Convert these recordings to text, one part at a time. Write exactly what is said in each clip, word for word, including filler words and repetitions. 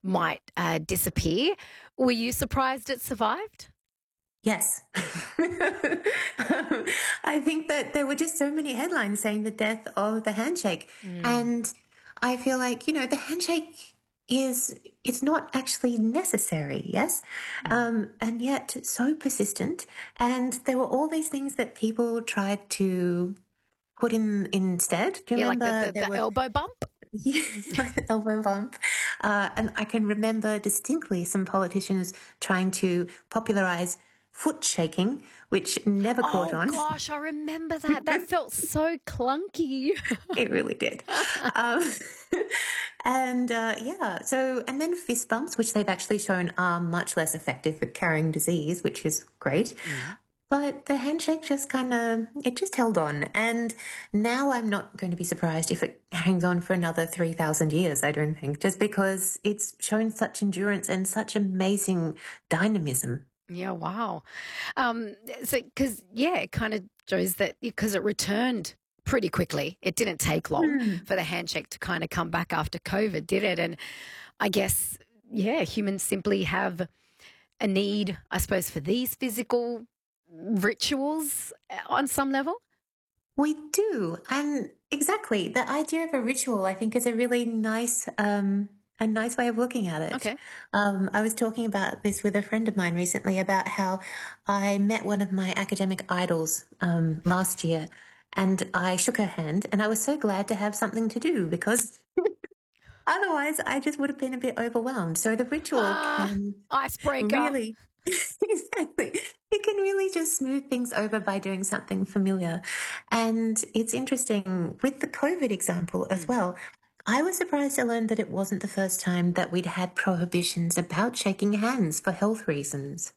might uh, disappear. Were you surprised it survived? Yes. Um, I think that there were just so many headlines saying the death of the handshake. Mm. And I feel like, you know, the handshake is it's not actually necessary, yes? Mm. Um, and yet so persistent. And there were all these things that people tried to put in instead. Do you Yeah, like the, remember the, there the were elbow bump? yes, like the elbow bump. Uh, and I can remember distinctly some politicians trying to popularize foot shaking, which never caught Oh on. gosh, I remember that. That felt so clunky. It really did. Um, and uh, yeah, so, and then fist bumps, which they've actually shown are much less effective at carrying disease, which is great. Mm. But the handshake just kind of, it just held on. And now I'm not going to be surprised if it hangs on for another three thousand years, I don't think, just because it's shown such endurance and such amazing dynamism. Yeah, wow. Um, so, because, yeah, it kind of shows that because it returned pretty quickly. It didn't take long Hmm. for the handshake to kind of come back after COVID, did it? And I guess, yeah, humans simply have a need, I suppose, for these physical rituals uh, on some level. We do. And exactly, the idea of a ritual, I think, is a really nice, um, a nice way of looking at it. Okay. Um, I was talking about this with a friend of mine recently about how I met one of my academic idols um, last year, and I shook her hand, and I was so glad to have something to do because otherwise I just would have been a bit overwhelmed. So the ritual Ah, can icebreaker. really, exactly, it can really just smooth things over by doing something familiar. And it's interesting with the COVID example as Mm. well. I was surprised to learn that it wasn't the first time that we'd had prohibitions about shaking hands for health reasons.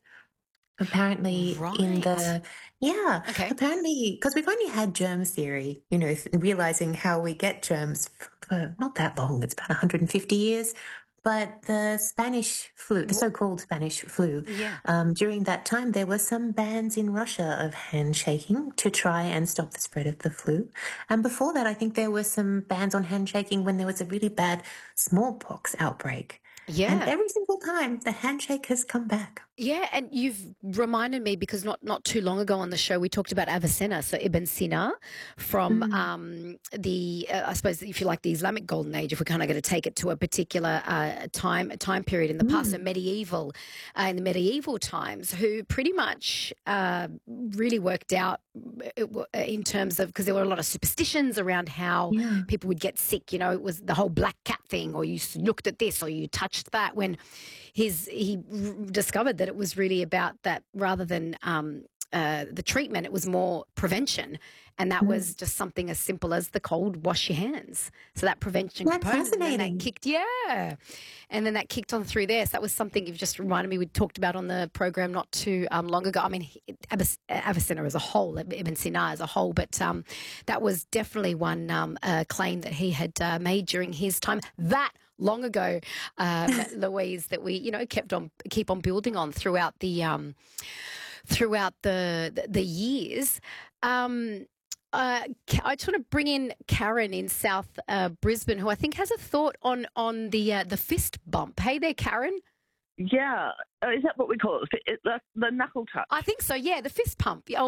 Apparently, in Right. the, yeah, Okay. apparently, because we've only had germ theory, you know, th- realizing how we get germs f- for not that long, it's about one hundred fifty years. But the Spanish flu, the Wh- so-called Spanish flu, Yeah. um, during that time, there were some bans in Russia of handshaking to try and stop the spread of the flu. And before that, I think there were some bans on handshaking when there was a really bad smallpox outbreak. And Yeah. every single time, the handshake has come back. Yeah, and you've reminded me because not not too long ago on the show we talked about Avicenna, so Ibn Sina, from Mm. um, the uh, I suppose if you like the Islamic Golden Age, if we're kind of going to take it to a particular uh, time time period in the past, so Mm. medieval, uh, in the medieval times, who pretty much uh, really worked out uh, uh, in terms of because there were a lot of superstitions around how Yeah. people would get sick. You know, it was the whole black cat thing, or you s- looked at this, or you touched that. When his he r- discovered that it was really about that rather than um, uh, the treatment, it was more prevention, and that Mm. was just something as simple as the cold wash your hands. So that prevention That's component, and then that fascinating. kicked, yeah, and then that kicked on through there. So that was something you've just reminded me. We talked about on the program not too um, long ago. I mean, he- Abas- Avicenna as a whole, Ibn Sina as a whole, but um, that was definitely one um, uh, claim that he had uh, made during his time. That long ago, um, Louise, that we you know kept on keep on building on throughout the um, throughout the the, the years. Um, uh, Ca- I just want to bring in Karen in South uh, Brisbane, who I think has a thought on on the uh, the fist bump. Hey there, Karen. Yeah, uh, is that what we call it? It- The, the knuckle touch. I think so. Yeah, the fist pump.